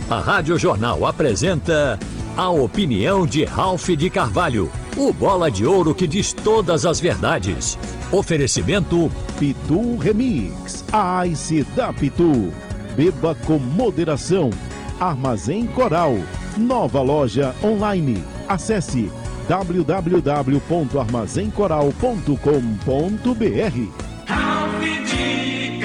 A Rádio Jornal apresenta a opinião de Ralph de Carvalho, o bola de ouro que diz todas as verdades. Oferecimento Pitu Remix, a Ice da Pitu. Beba com moderação. Armazém Coral, nova loja online. Acesse www.armazencoral.com.br. Ralph de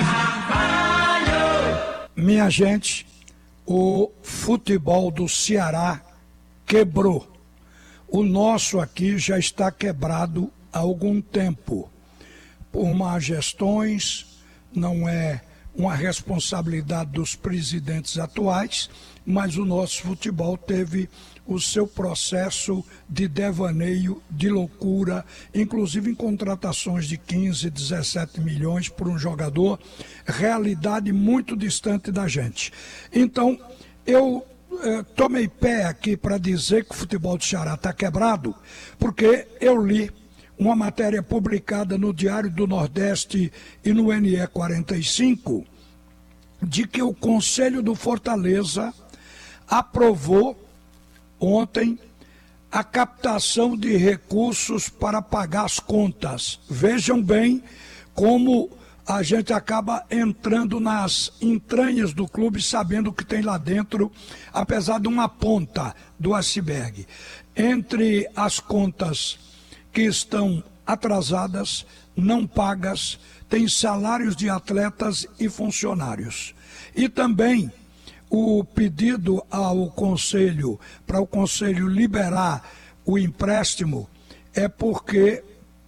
Carvalho. Minha gente, o futebol do Ceará quebrou. O nosso aqui já está quebrado há algum tempo. Por más gestões, não é uma responsabilidade dos presidentes atuais, mas o nosso futebol teve o seu processo de devaneio, de loucura, inclusive em contratações de 15, 17 milhões por um jogador, realidade muito distante da gente. Então, eu tomei pé aqui para dizer que o futebol do Ceará está quebrado, porque eu li uma matéria publicada no Diário do Nordeste e no NE 45, de que o Conselho do Fortaleza aprovou ontem a captação de recursos para pagar as contas. Vejam bem como a gente acaba entrando nas entranhas do clube, sabendo o que tem lá dentro, apesar de uma ponta do iceberg. Entre as contas que estão atrasadas, não pagas, tem salários de atletas e funcionários. E também o pedido ao Conselho, para o Conselho liberar o empréstimo, é porque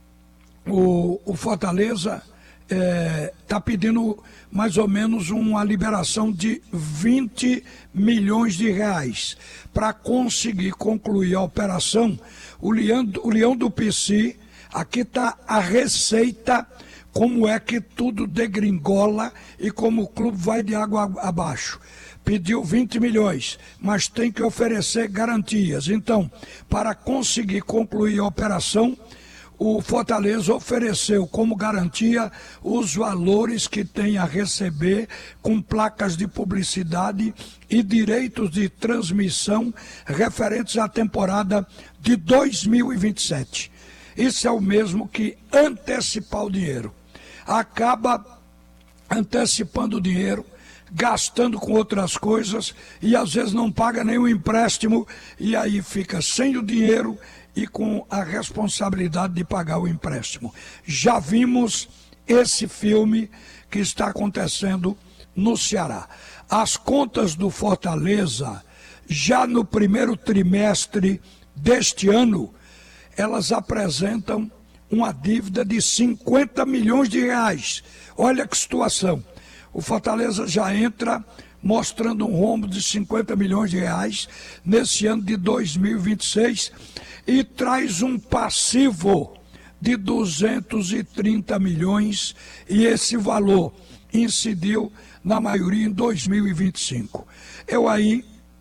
o Fortaleza está pedindo mais ou menos uma liberação de 20 milhões de reais para conseguir concluir a operação. O Leão do PC, aqui está a receita, como é que tudo degringola e como o clube vai de água abaixo. Pediu 20 milhões, mas tem que oferecer garantias. Então, para conseguir concluir a operação, o Fortaleza ofereceu como garantia os valores que tem a receber com placas de publicidade e direitos de transmissão referentes à temporada de 2027. Isso é o mesmo que antecipar o dinheiro. Acaba antecipando o dinheiro, gastando com outras coisas e às vezes não paga nenhum empréstimo e aí fica sem o dinheiro e com a responsabilidade de pagar o empréstimo. Já vimos esse filme que está acontecendo no Ceará. As contas do Fortaleza, já no primeiro trimestre deste ano, elas apresentam uma dívida de 50 milhões de reais. Olha que situação. O Fortaleza já entra mostrando um rombo de 50 milhões de reais nesse ano de 2026 e traz um passivo de 230 milhões e esse valor incidiu na maioria em 2025. Eu aí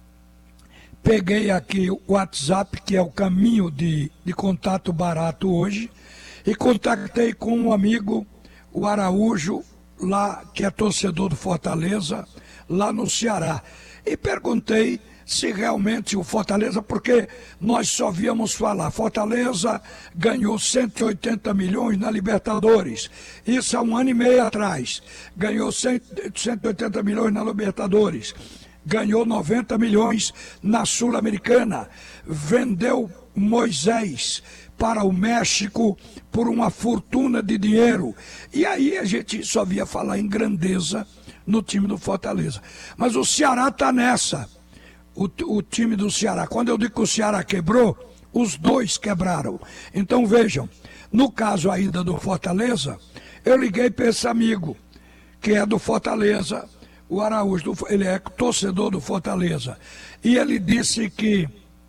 peguei aqui o WhatsApp, que é o caminho de contato barato hoje, e contactei com um amigo, o Araújo, lá que é torcedor do Fortaleza, lá no Ceará, e perguntei se realmente o Fortaleza, porque nós só víamos falar, Fortaleza ganhou 180 milhões na Libertadores, isso há um ano e meio atrás, ganhou 180 milhões na Libertadores, ganhou 90 milhões na Sul-Americana, vendeu Moisés para o México por uma fortuna de dinheiro, e aí a gente só via falar em grandeza no time do Fortaleza, mas o Ceará está nessa. O time do Ceará, quando eu digo que o Ceará quebrou, os dois quebraram. Então vejam, no caso ainda do Fortaleza, eu liguei para esse amigo, que é do Fortaleza, o Araújo, ele é torcedor do Fortaleza, e ele disse que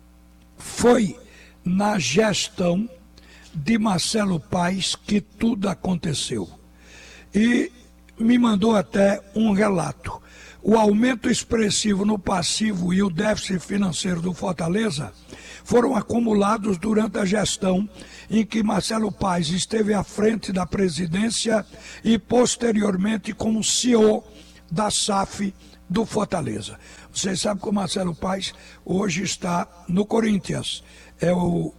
foi na gestão de Marcelo Paes que tudo aconteceu. E me mandou até um relato. O aumento expressivo no passivo e o déficit financeiro do Fortaleza foram acumulados durante a gestão em que Marcelo Paes esteve à frente da presidência e posteriormente como CEO da SAF do Fortaleza. Vocês sabem que o Marcelo Paes hoje está no Corinthians, é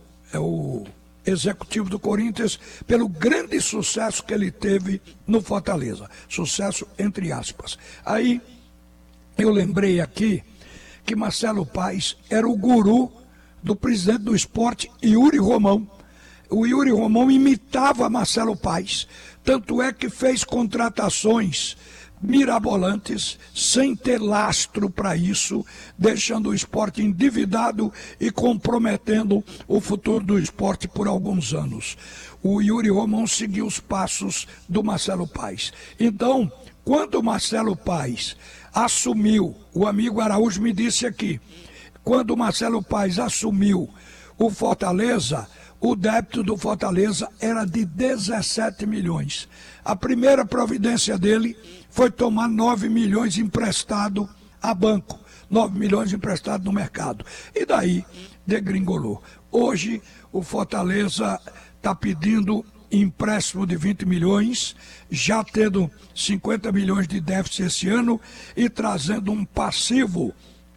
o executivo do Corinthians, pelo grande sucesso que ele teve no Fortaleza, sucesso entre aspas. Aí eu lembrei aqui que Marcelo Paes era o guru do presidente do Sport, Yuri Romão. O Yuri Romão imitava Marcelo Paes, tanto é que fez contratações mirabolantes, sem ter lastro para isso, deixando o esporte endividado e comprometendo o futuro do esporte por alguns anos. O Yuri Romão seguiu os passos do Marcelo Paes. Então, quando o Marcelo Paes assumiu, o amigo Araújo me disse aqui, quando o Marcelo Paes assumiu o Fortaleza, o débito do Fortaleza era de 17 milhões. A primeira providência dele foi tomar 9 milhões emprestado a banco, 9 milhões emprestado no mercado. E daí degringolou. Hoje o Fortaleza está pedindo empréstimo de 20 milhões, já tendo 50 milhões de déficit esse ano e trazendo um passivo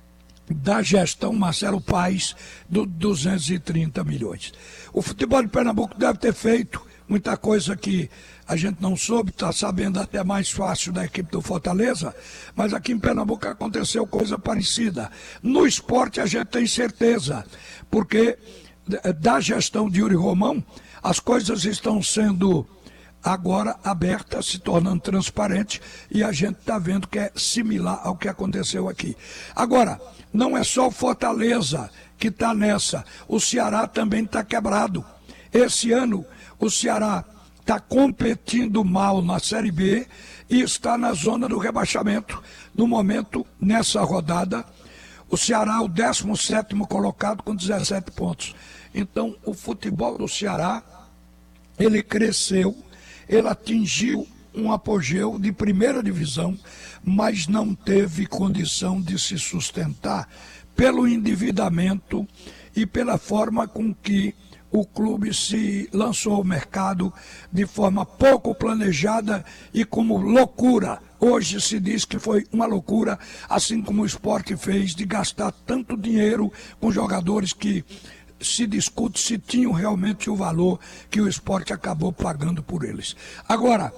da gestão Marcelo Paes de 230 milhões. O futebol de Pernambuco deve ter feito muita coisa que a gente não soube, está sabendo até mais fácil da equipe do Fortaleza, mas aqui em Pernambuco aconteceu coisa parecida. No esporte a gente tem certeza, porque da gestão de Yuri Romão, as coisas estão sendo agora abertas, se tornando transparentes, e a gente está vendo que é similar ao que aconteceu aqui. Agora, não é só o Fortaleza que está nessa, o Ceará também está quebrado. Esse ano o Ceará está competindo mal na Série B e está na zona do rebaixamento. No momento, nessa rodada, o Ceará é o 17º colocado com 17 pontos. Então, o futebol do Ceará, ele cresceu, ele atingiu um apogeu de primeira divisão, mas não teve condição de se sustentar pelo endividamento e pela forma com que o clube se lançou ao mercado de forma pouco planejada e como loucura. Hoje se diz que foi uma loucura, assim como o Sport fez, de gastar tanto dinheiro com jogadores que se discute se tinham realmente o valor que o Sport acabou pagando por eles. Agora,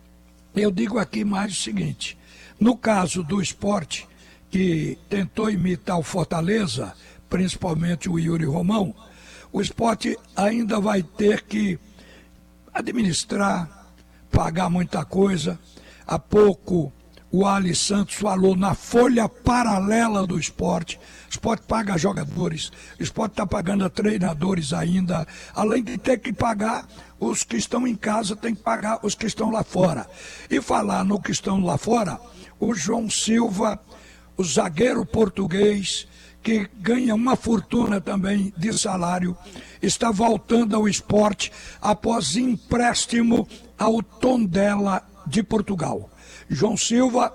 eu digo aqui mais o seguinte, no caso do Sport, que tentou imitar o Fortaleza, principalmente o Yuri Romão, o Sport ainda vai ter que administrar, pagar muita coisa. Há pouco o Ali Santos falou na folha paralela do Sport. O Sport paga jogadores, o Sport está pagando a treinadores ainda, além de ter que pagar os que estão em casa, tem que pagar os que estão lá fora. E falar no que estão lá fora, o João Silva, o zagueiro português, que ganha uma fortuna também de salário, está voltando ao Sport após empréstimo ao Tondela de Portugal. João Silva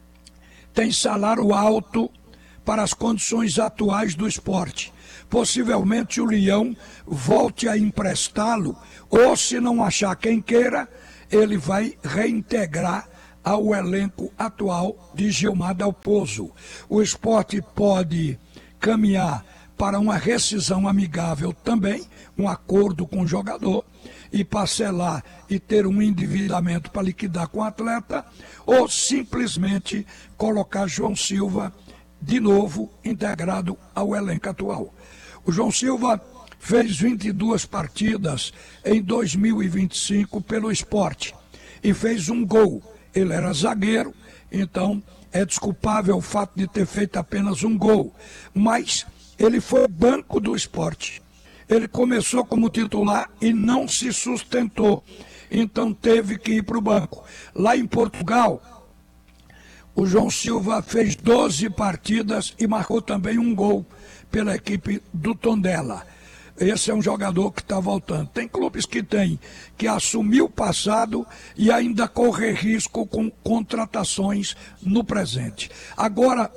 tem salário alto para as condições atuais do Sport. Possivelmente o Leão volte a emprestá-lo, ou se não achar quem queira, ele vai reintegrar ao elenco atual de Gilmar Dalpozo. O Sport pode caminhar para uma rescisão amigável também, um acordo com o jogador e parcelar e ter um endividamento para liquidar com o atleta, ou simplesmente colocar João Silva de novo integrado ao elenco atual. O João Silva fez 22 partidas em 2025 pelo Sport e fez um gol. Ele era zagueiro, então é desculpável o fato de ter feito apenas um gol, mas ele foi banco do Sport. Ele começou como titular e não se sustentou, então teve que ir para o banco. Lá em Portugal, o João Silva fez 12 partidas e marcou também um gol pela equipe do Tondela. Esse é um jogador que está voltando. Tem clubes que têm que assumir o passado e ainda correr risco com contratações no presente. Agora,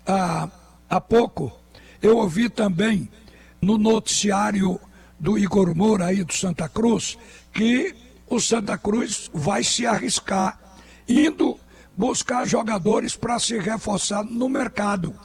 há pouco, eu ouvi também no noticiário do Igor Moura aí do Santa Cruz, que o Santa Cruz vai se arriscar, indo buscar jogadores para se reforçar no mercado.